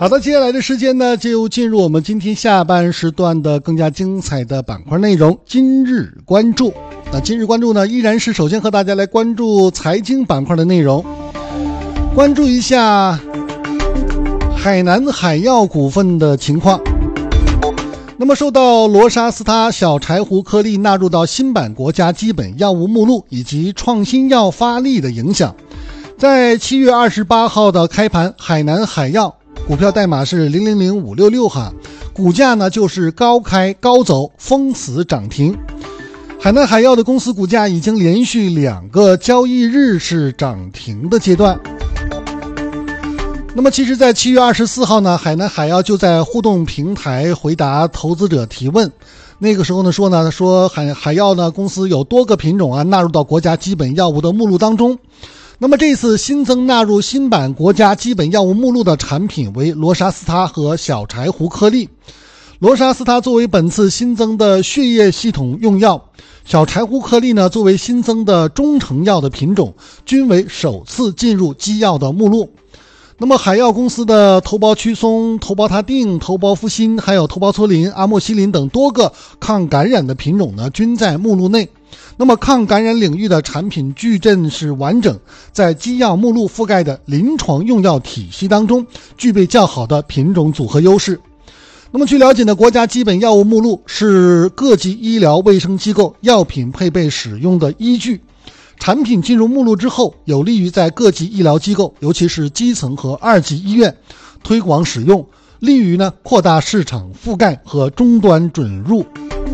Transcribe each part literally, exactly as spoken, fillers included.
好的，接下来的时间呢，就进入我们今天下半时段的更加精彩的板块内容。今日关注，那今日关注呢，依然是首先和大家来关注财经板块的内容，关注一下海南海药股份的情况。那么受到罗莎斯他小柴胡颗粒纳入到新版国家基本药物目录以及创新药发力的影响，在七月二十八号的开盘，海南海药股票代码是零零零五六六哈，股价呢就是高开高走，封死涨停。海南海药的公司股价已经连续两个交易日是涨停的阶段。那么其实在七月二十四号呢，海南海药就在互动平台回答投资者提问。那个时候呢说呢说海海药呢公司有多个品种啊纳入到国家基本药物的目录当中。那么这次新增纳入新版国家基本药物目录的产品为罗莎斯他和小柴胡颗粒。罗莎斯他作为本次新增的血液系统用药，小柴胡颗粒呢作为新增的中成药的品种，均为首次进入基药的目录。那么海药公司的头孢曲松、头孢他定、头孢呋辛还有头孢唑林、阿莫西林等多个抗感染的品种呢均在目录内。那么抗感染领域的产品矩阵是完整，在基药目录覆盖的临床用药体系当中具备较好的品种组合优势。那么据了解呢，国家基本药物目录是各级医疗卫生机构药品配备使用的依据。产品进入目录之后，有利于在各级医疗机构，尤其是基层和二级医院推广使用，利于呢扩大市场覆盖和终端准入。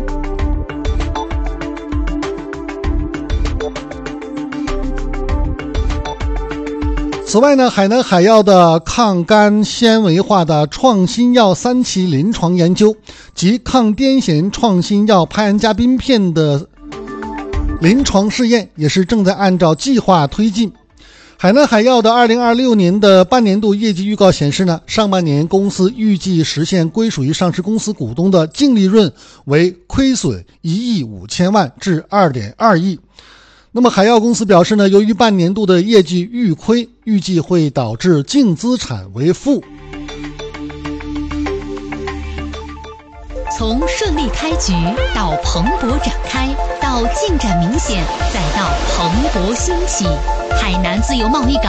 此外呢，海南海药的抗肝纤维化的创新药三期临床研究及抗癫痫创新药派氨加宾片的临床试验也是正在按照计划推进。海南海药的二零二六年的半年度业绩预告显示呢，上半年公司预计实现归属于上市公司股东的净利润为亏损一亿五千万至 二点二亿。那么海药公司表示呢，由于半年度的业绩预亏，预计会导致净资产为负。 从顺利开局到蓬勃展开，到进展明显，再到蓬勃兴起，海南自由贸易港